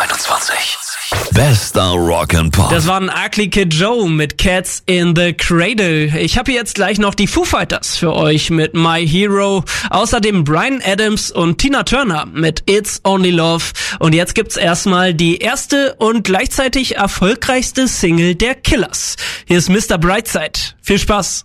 21. Bester Rock'n'Pop. Das waren Ugly Kid Joe mit Cats in the Cradle. Ich habe jetzt gleich noch die Foo Fighters für euch mit My Hero. Außerdem Bryan Adams und Tina Turner mit It's Only Love. Und jetzt gibt's erstmal die erste und gleichzeitig erfolgreichste Single der Killers. Hier ist Mr. Brightside. Viel Spaß.